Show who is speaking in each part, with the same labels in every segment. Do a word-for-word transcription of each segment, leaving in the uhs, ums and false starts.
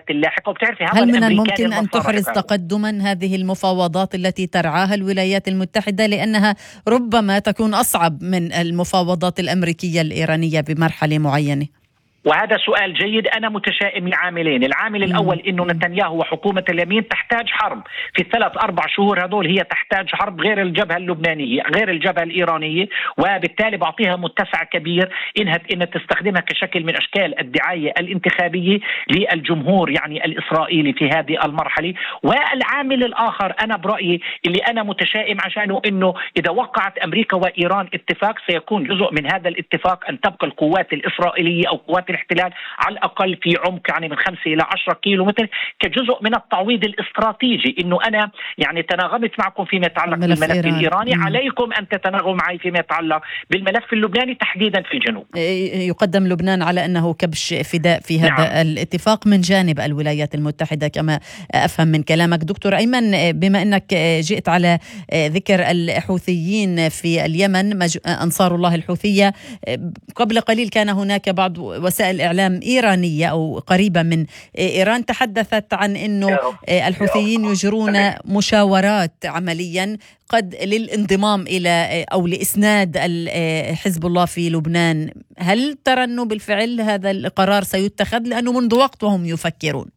Speaker 1: الولايات اللاحقة. وبتعرفي
Speaker 2: هل من الممكن أن تحرز تقدما هذه المفاوضات التي ترعاها الولايات المتحدة، لأنها ربما تكون أصعب من المفاوضات الأمريكية الإيرانية بمرحلة معينة؟
Speaker 1: وهذا سؤال جيد. أنا متشائم لعاملين. العامل الأول إنه نتنياهو وحكومة اليمين تحتاج حرب في الثلاث أربع شهور هذول، هي تحتاج حرب غير الجبهة اللبنانية غير الجبهة الإيرانية، وبالتالي بعطيها متسع كبير إنها إنها تستخدمها كشكل من أشكال الدعاية الانتخابية للجمهور يعني الإسرائيلي في هذه المرحلة. والعامل الآخر أنا برأيي اللي أنا متشائم عشانه إنه إذا وقعت أمريكا وإيران اتفاق سيكون جزء من هذا الاتفاق أن تبقى القوات الإسرائيلية أو قوات الاحتلال على الأقل في عمق يعني من خمسة إلى عشرة كيلو متر كجزء من التعويض الاستراتيجي. إنه أنا يعني تناغمت معكم فيما يتعلق بالملف إيران. الإيراني، مم. عليكم أن تتناغموا معي فيما يتعلق بالملف اللبناني تحديدا في الجنوب.
Speaker 2: يقدم لبنان على أنه كبش فداء في هذا نعم. الاتفاق من جانب الولايات المتحدة كما أفهم من كلامك. دكتور أيمن، بما أنك جئت على ذكر الحوثيين في اليمن، أنصار الله الحوثية، قبل قليل كان هناك بعض وسائل الإعلام إيرانية أو قريبة من إيران تحدثت عن أنه الحوثيين يجرون مشاورات عمليا قد للانضمام إلى أو لإسناد حزب الله في لبنان. هل ترى أنه بالفعل هذا القرار سيتخذ؟ لأنه منذ وقت وهم يفكرون.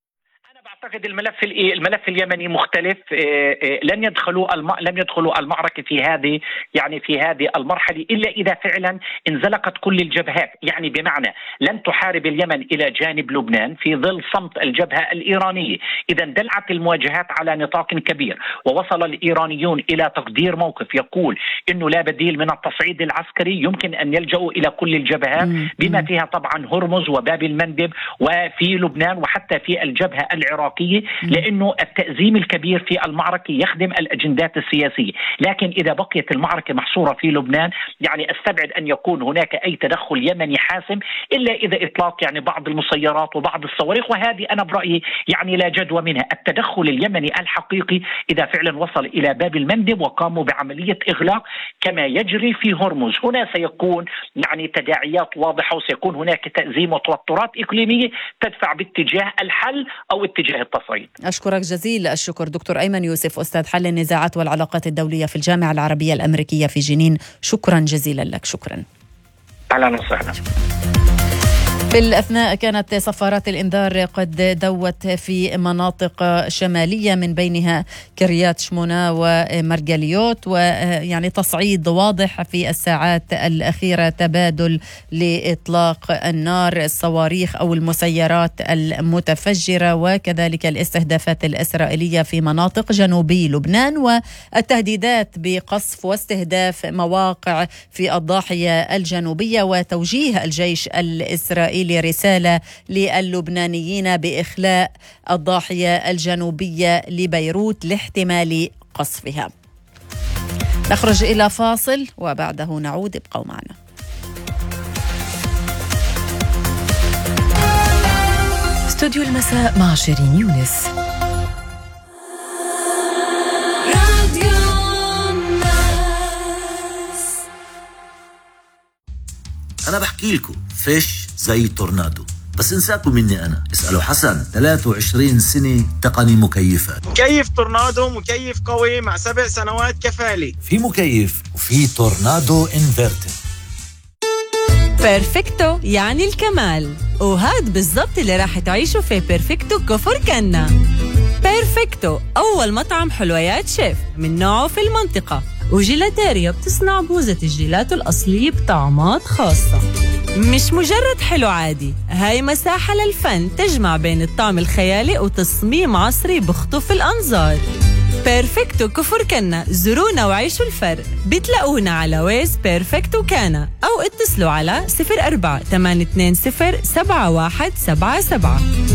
Speaker 1: أعتقد الملف الملف اليمني مختلف. لن يدخلوا الم... لم يدخلوا المعركة في هذه يعني في هذه المرحلة إلا إذا فعلا انزلقت كل الجبهات، يعني بمعنى لن تحارب اليمن إلى جانب لبنان في ظل صمت الجبهة الإيرانية. إذا اندلعت المواجهات على نطاق كبير ووصل الإيرانيون إلى تقدير موقف يقول إنه لا بديل من التصعيد العسكري، يمكن أن يلجأوا إلى كل الجبهات بما فيها طبعا هرمز وباب المندب وفي لبنان وحتى في الجبهة العراقية، لأنه التأزيم الكبير في المعركة يخدم الأجندات السياسية. لكن إذا بقيت المعركة محصورة في لبنان يعني أستبعد أن يكون هناك أي تدخل يمني حاسم إلا إذا إطلاق يعني بعض المسيرات وبعض الصواريخ، وهذه أنا برأيي يعني لا جدوى منها. التدخل اليمني الحقيقي إذا فعلا وصل إلى باب المندب وقاموا بعملية إغلاق كما يجري في هرمز، هنا سيكون يعني تداعيات واضحة وسيكون هناك تأزيم وتوترات إقليمية تدفع باتجاه الحل أو اتجاه التصعيد.
Speaker 2: أشكرك جزيل الشكر دكتور أيمن يوسف، أستاذ حل النزاعات والعلاقات الدولية في الجامعة العربية الأمريكية في جنين. شكرا جزيلا لك. شكرا.
Speaker 1: أهلا وسهلا.
Speaker 2: في الأثناء كانت صفارات الإنذار قد دوت في مناطق شمالية من بينها كريات شمونة ومرجليوت، ويعني تصعيد واضح في الساعات الأخيرة، تبادل لإطلاق النار، الصواريخ أو المسيرات المتفجرة، وكذلك الاستهدافات الإسرائيلية في مناطق جنوبي لبنان، والتهديدات بقصف واستهداف مواقع في الضاحية الجنوبية، وتوجيه الجيش الإسرائيلي رسالة للبنانيين بإخلاء الضاحية الجنوبية لبيروت لاحتمال قصفها. نخرج إلى فاصل وبعده نعود. ابقوا معنا.
Speaker 3: استوديو المساء مع شيرين يونس.
Speaker 4: أنا بحكي لكم فيش زي تورنادو، بس انساكم مني أنا. اسألوا حسن، ثلاثة وعشرين سنة تقني مكيفات.
Speaker 5: مكيف تورنادو، مكيف قوي مع سبع سنوات كفالي.
Speaker 4: في مكيف وفي تورنادو انفرتر.
Speaker 6: بيرفكتو يعني الكمال، وهاد بالضبط اللي راح تعيشوا في بيرفكتو كفر كنا. بيرفكتو أول مطعم حلويات شيف من نوعه في المنطقة، وجيلاتيريا بتصنع بوزة الجيلاتو الأصلية بطعمات خاصة. مش مجرد حلو عادي، هاي مساحة للفن تجمع بين الطعم الخيالي وتصميم عصري بخطف الأنظار. بيرفكتو كفر كنا، زورونا وعيشوا الفرق. بتلاقونا على ويز بيرفكتو كانا أو اتصلوا على صفر أربعة ثمانية اثنين صفر سبعة واحد سبعة سبعة.